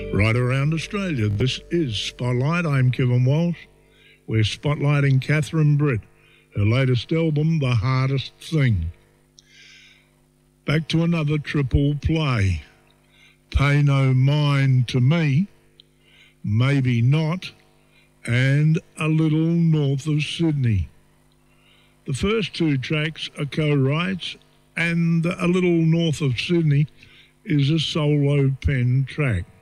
Right around Australia, this is Spotlight. I'm Kevin Walsh. We're spotlighting Catherine Britt, her latest album, The Hardest Thing. Back to another triple play. Pay No Mind to Me, Maybe Not, and A Little North of Sydney. The first two tracks are co-writes, and A Little North of Sydney is a solo pen track.